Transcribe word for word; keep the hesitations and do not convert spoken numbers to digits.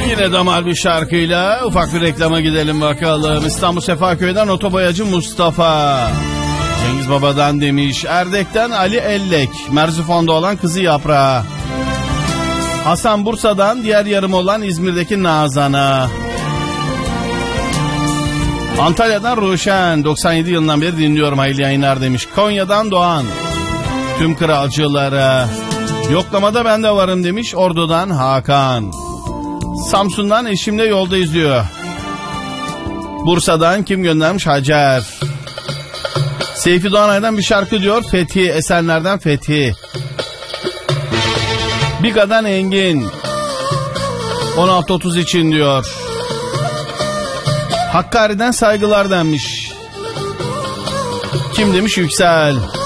Yine damar bir şarkıyla ufak bir reklama gidelim bakalım. İstanbul Sefaköy'den otoboyacı Mustafa. Cengiz Baba'dan demiş. Erdek'ten Ali Ellek. Merzifon'da olan kızı Yaprağı. Hasan Bursa'dan diğer yarım olan İzmir'deki Nazan'a. Antalya'dan Ruşen. doksan yedi yılından beri dinliyorum, hayırlı yayınlar demiş. Konya'dan Doğan. Tüm kralcılara. Yoklamada ben de varım demiş. Ordu'dan Hakan. Samsun'dan eşimle yolda izliyor. Bursa'dan kim göndermiş? Hacer. Seyfi Doğanay'dan bir şarkı diyor. Fethi. Esenler'den Fethi. Biga'dan Engin. on altı otuz için diyor. Hakkari'den saygılar denmiş. Kim demiş? Yüksel.